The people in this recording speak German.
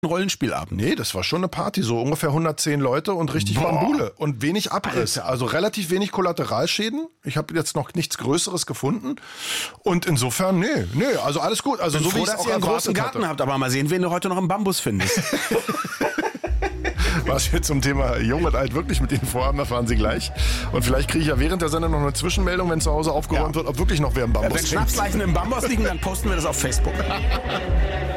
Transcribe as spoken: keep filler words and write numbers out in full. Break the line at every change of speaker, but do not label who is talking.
Rollenspielabend?
Nee, das war schon eine Party, so ungefähr hundertzehn Leute und richtig
Boah.
Bambule und wenig Abriss.
Alter.
Also relativ wenig Kollateralschäden. Ich habe jetzt noch nichts Größeres gefunden. Und insofern, nee, nee, also alles gut. Also
Ich bin
so
froh,
wie ich es
dass
auch
ihr einen großen
erwartet
Garten
hatte.
habt, aber mal sehen, wen du heute noch im Bambus findest.
Was wir zum Thema Jung und Alt wirklich mit Ihnen vorhaben, erfahren Sie gleich. Und vielleicht kriege ich ja während der Sendung noch eine Zwischenmeldung, wenn zu Hause aufgeräumt
Ja.
wird, ob wirklich noch wer im Bambus
Wenn
hängt.
Schnapsleichen im Bambus liegen, dann posten wir das auf Facebook.